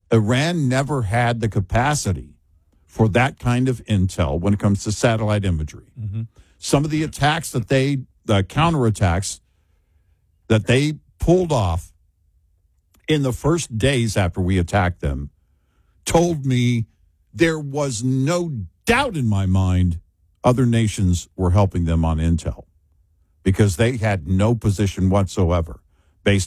Iran never had the capacity for that kind of intel when it comes to satellite imagery. Mm-hmm. Some of the attacks that the counterattacks that they pulled off in the first days after we attacked them told me there was no doubt in my mind other nations were helping them on intel because they had no position whatsoever.